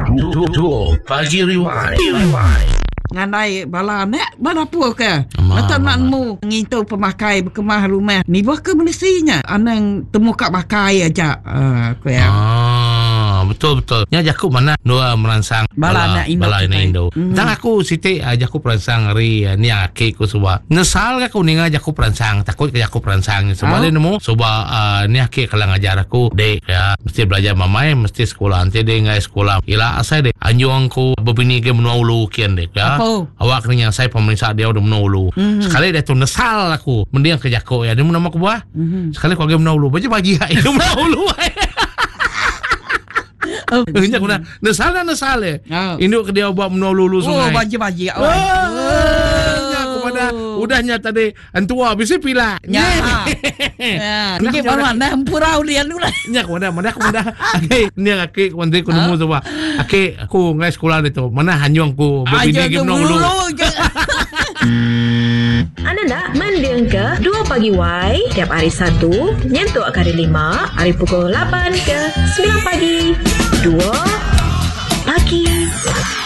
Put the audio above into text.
Pagi Rewind. Nganai bala nek balapu ke mata nakmu ngintu pemakai berkemah rumah ni ke menisinya anang temu kat bakai aja aku ya. Betul. Nya jaku mana dua merangsang bala Indo. Tang aku siti jaku perangsang ri ni ake ku suba. Nesal aku ninga jaku perangsang takut ke jaku perangsang sebab nemu suba ni ake kalang ajar aku dek ya mesti belajar mamai mesti sekolah ante de ngai sekolah ila asai de anjung ku bebini ke menulu kian dek ya. Awak ni yang saya pemerintah dia udah menulu. Sekali dia tu nesal aku mendiang ke jaku ya dia nama aku buah. Sekali aku lagi menulu bagi itu menulu. Nyak kuna nesal induk ke dia buat menolulu sungai. Baji. Nyak kepada udahnya tadi antua bisa pila. Ya. Ni baru anda empurau dia dulu. Nyak kepada ake ni ake kundi ku nemu tu ba. Ake aku ngai sekolah itu. Mana hanyung ku begini ke menolulu. Anda nak mendengar ke 2 Pagi Y tiap hari Sabtu nyentuk ke hari 5 hari pukul 8 ke 9 pagi 2 Pagi